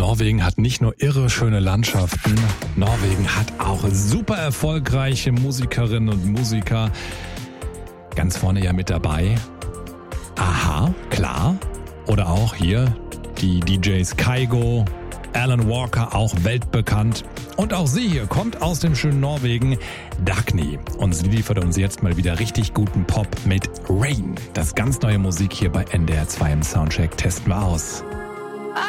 Norwegen hat nicht nur irre schöne Landschaften, Norwegen hat auch super erfolgreiche Musikerinnen und Musiker. Ganz vorne ja mit dabei. Aha, klar. Oder auch hier die DJs Kygo, Alan Walker, auch weltbekannt. Und auch sie hier kommt aus dem schönen Norwegen, Dagny. Und sie liefert uns jetzt mal wieder richtig guten Pop mit Rain. Das ganz neue Musik hier bei NDR 2 im Soundcheck testen wir aus.